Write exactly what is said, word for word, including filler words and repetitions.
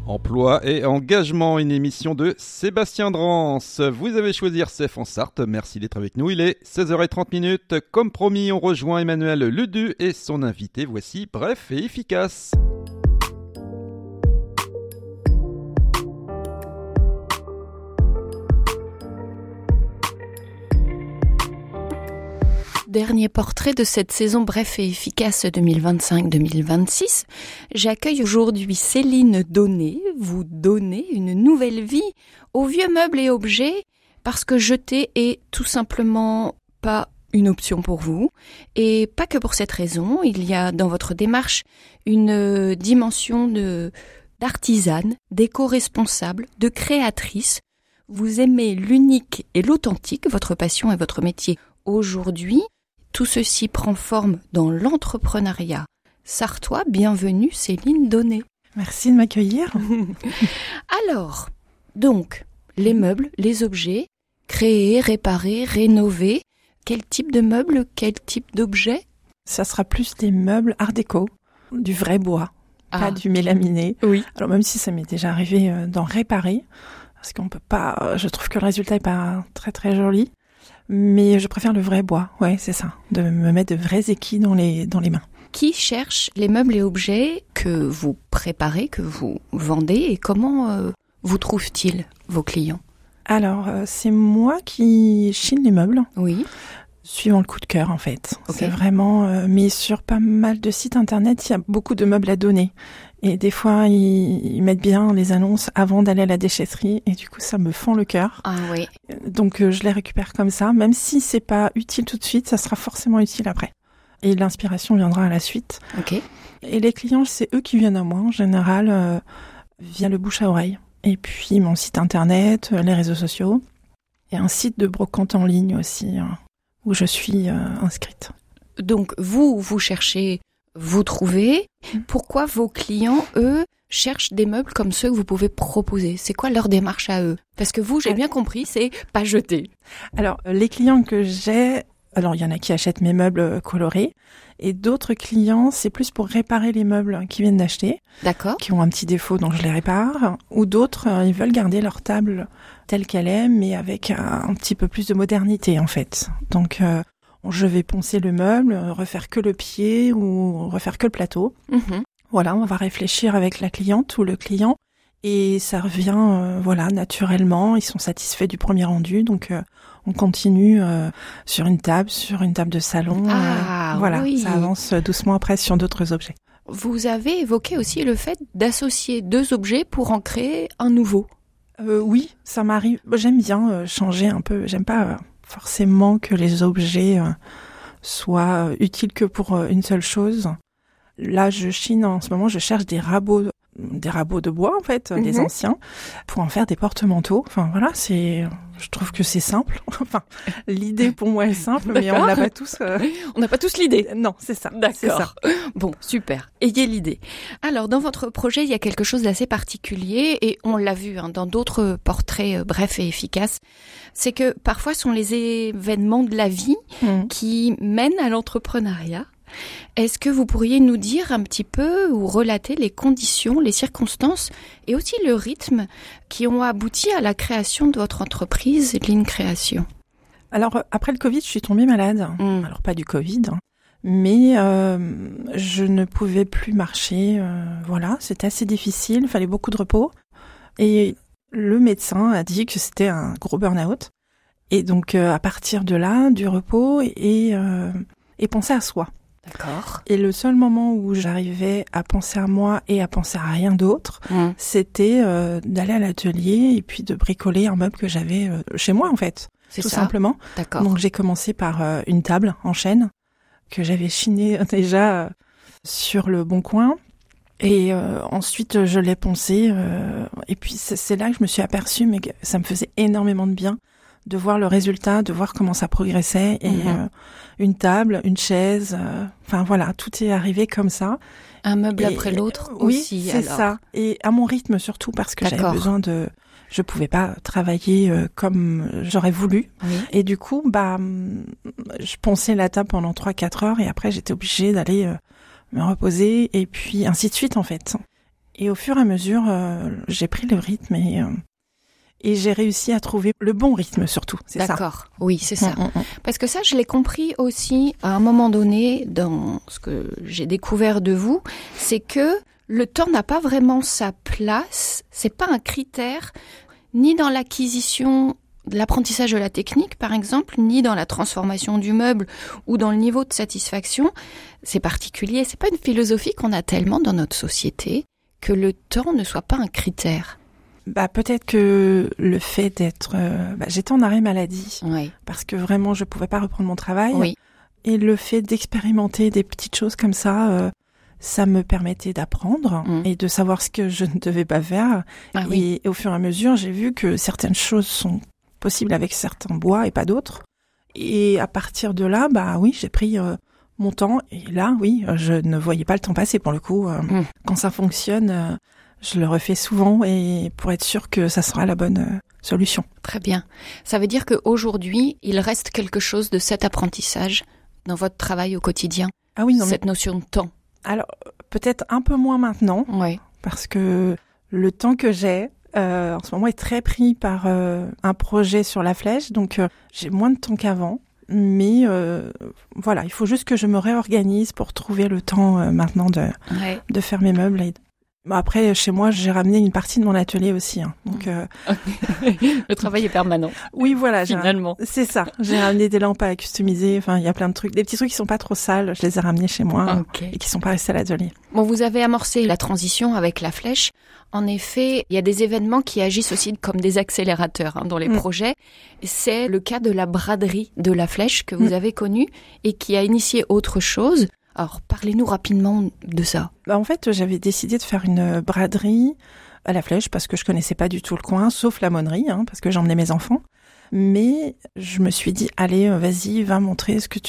Emploi et engagement, une émission de Sébastien Drance. Vous avez choisi R C F en Sarthe, merci d'être avec nous. Il est seize heures trente. Comme promis, on rejoint Emmanuel Ledu et son invité. Voici Bref et Efficace. Dernier portrait de cette saison Bref et Efficace deux mille vingt-cinq deux mille vingt-six. J'accueille aujourd'hui Céline Donnet. Vous donnez une nouvelle vie aux vieux meubles et objets parce que jeter est tout simplement pas une option pour vous. Et pas que pour cette raison. Il y a dans votre démarche une dimension de, d'artisane, d'éco-responsable, de créatrice. Vous aimez l'unique et l'authentique, votre passion et votre métier aujourd'hui. Tout ceci prend forme dans l'entrepreneuriat sartois. Bienvenue Céline Donnet. Merci de m'accueillir. Alors, donc, les meubles, les objets, créer, réparer, rénover. Quel type de meubles, quel type d'objets ? Ça sera plus des meubles art déco, du vrai bois, ah. pas du mélaminé. Oui. Alors même si ça m'est déjà arrivé d'en réparer, parce qu'on peut pas, je trouve que le résultat est pas très très joli. Mais je préfère le vrai bois, ouais, c'est ça, de me mettre de vrais équilles dans les, dans les mains. Qui cherche les meubles et objets que vous préparez, que vous vendez, et comment euh, vous trouvent-ils, vos clients ? Alors, euh, c'est moi qui chine les meubles, oui. suivant le coup de cœur en fait. Okay. C'est vraiment, euh, mais sur pas mal de sites internet, il y a beaucoup de meubles à donner. Et des fois, ils, ils mettent bien les annonces avant d'aller à la déchetterie. Et du coup, ça me fend le cœur. Ah oui. Donc, euh, je les récupère comme ça. Même si c'est pas utile tout de suite, ça sera forcément utile après. Et l'inspiration viendra à la suite. Ok. Et les clients, c'est eux qui viennent à moi, en général, euh, via le bouche à oreille. Et puis, mon site internet, les réseaux sociaux. Et un site de brocante en ligne aussi, hein, où je suis euh, inscrite. Donc, vous, vous cherchez... Vous trouvez. Pourquoi vos clients, eux, cherchent des meubles comme ceux que vous pouvez proposer ? C'est quoi leur démarche à eux ? Parce que vous, j'ai bien compris, c'est pas jeter. Alors, les clients que j'ai, alors il y en a qui achètent mes meubles colorés, et d'autres clients, c'est plus pour réparer les meubles qu'ils viennent d'acheter. D'accord. Qui ont un petit défaut, donc je les répare. Ou d'autres, ils veulent garder leur table telle qu'elle est, mais avec un, un petit peu plus de modernité, en fait. Donc... Euh, je vais poncer le meuble, refaire que le pied ou refaire que le plateau. Mmh. Voilà, on va réfléchir avec la cliente ou le client et ça revient euh, voilà naturellement. Ils sont satisfaits du premier rendu, donc euh, on continue euh, sur une table, sur une table de salon. Ah, euh, voilà, oui. Ça avance doucement après sur d'autres objets. Vous avez évoqué aussi le fait d'associer deux objets pour en créer un nouveau. Euh, oui, ça m'arrive. J'aime bien euh, changer un peu. J'aime pas. Euh, forcément que les objets euh, soient euh, utiles que pour euh, une seule chose. Là, je chine en ce moment, je cherche des rabots, des rabots de bois en fait, mm-hmm. des anciens, pour en faire des porte-manteaux. Enfin voilà, c'est, je trouve que c'est simple. Enfin, l'idée pour moi est simple, mais on n'a pas tous. Euh... On n'a pas tous l'idée. Non, c'est ça. D'accord. C'est ça. Bon, super. Ayez l'idée. Alors, dans votre projet, il y a quelque chose d'assez particulier, et on l'a vu hein, dans d'autres portraits euh, brefs et efficaces. C'est que parfois, ce sont les événements de la vie mmh. qui mènent à l'entrepreneuriat. Est-ce que vous pourriez nous dire un petit peu ou relater les conditions, les circonstances et aussi le rythme qui ont abouti à la création de votre entreprise Lean Création ? Alors, après le Covid, je suis tombée malade. Mmh. Alors, pas du Covid, hein, mais euh, je ne pouvais plus marcher. Euh, voilà, c'était assez difficile, il fallait beaucoup de repos. Et le médecin a dit que c'était un gros burn-out. Et donc, euh, à partir de là, du repos et, euh, et penser à soi. D'accord. Et le seul moment où j'arrivais à penser à moi et à penser à rien d'autre, mmh. c'était euh, d'aller à l'atelier et puis de bricoler un meuble que j'avais euh, chez moi, en fait. C'est tout ça. simplement. D'accord. Donc, j'ai commencé par euh, une table en chêne que j'avais chinée déjà euh, sur le Bon Coin. Et euh, ensuite, je l'ai poncée. Euh, et puis, c'est, c'est là que je me suis aperçue, mais que ça me faisait énormément de bien de voir le résultat, de voir comment ça progressait. Et mmh. euh, une table, une chaise, euh, enfin voilà, tout est arrivé comme ça. Un meuble et, après l'autre oui, aussi, c'est alors. ça. Et à mon rythme surtout, parce que D'accord. j'avais besoin de... Je pouvais pas travailler euh, comme j'aurais voulu. Oui. Et du coup, bah, je ponçais la table pendant trois quatre heures et après, j'étais obligée d'aller... Euh, me reposer, et puis ainsi de suite, en fait. Et au fur et à mesure, euh, j'ai pris le rythme et, euh, et j'ai réussi à trouver le bon rythme surtout. C'est ça. D'accord, oui, c'est ça. Mmh, mmh. Parce que ça, je l'ai compris aussi à un moment donné dans ce que j'ai découvert de vous, c'est que le temps n'a pas vraiment sa place, c'est pas un critère, ni dans l'acquisition de l'apprentissage de la technique, par exemple, ni dans la transformation du meuble ou dans le niveau de satisfaction. C'est particulier, c'est pas une philosophie qu'on a tellement dans notre société que le temps ne soit pas un critère. Bah peut-être que le fait d'être, euh, bah, j'étais en arrêt maladie Oui. parce que vraiment je pouvais pas reprendre mon travail. Oui. Et le fait d'expérimenter des petites choses comme ça, euh, ça me permettait d'apprendre Mmh. et de savoir ce que je ne devais pas faire. Ah oui. Et, et au fur et à mesure, j'ai vu que certaines choses sont possibles avec certains bois et pas d'autres. Et à partir de là, bah oui, j'ai pris euh, mon temps. Et là, oui, je ne voyais pas le temps passer pour le coup. Euh, Mmh. Quand ça fonctionne, euh, je le refais souvent et pour être sûr que ça sera la bonne euh, solution. Très bien. Ça veut dire qu'aujourd'hui, il reste quelque chose de cet apprentissage dans votre travail au quotidien, Ah oui, non, mais cette notion de temps. alors peut-être un peu moins maintenant. Oui. Parce que le temps que j'ai euh, en ce moment est très pris par euh, un projet sur la flèche, donc euh, j'ai moins de temps qu'avant. Mais euh, voilà, il faut juste que je me réorganise pour trouver le temps euh, maintenant de, Ouais. de faire mes meubles. Et... Bon, après, chez moi, j'ai ramené une partie de mon atelier aussi. Hein, donc euh, Le travail est permanent, oui, voilà, j'ai finalement. c'est ça. J'ai ramené des lampes à customiser. Enfin, il y a plein de trucs, des petits trucs qui sont pas trop sales. Je les ai ramenés chez moi Ok. et qui sont pas restés à l'atelier. Bon, vous avez amorcé la transition avec la flèche. En effet, il y a des événements qui agissent aussi comme des accélérateurs hein, dans les Mm. projets. C'est le cas de la braderie de la flèche que vous Mm. avez connue et qui a initié autre chose. Alors, parlez-nous rapidement de ça. Bah, en fait, j'avais décidé de faire une braderie à la flèche parce que je connaissais pas du tout le coin, sauf la monnerie, hein, parce que j'emmenais mes enfants. Mais je me suis dit, allez, vas-y, va montrer ce que tu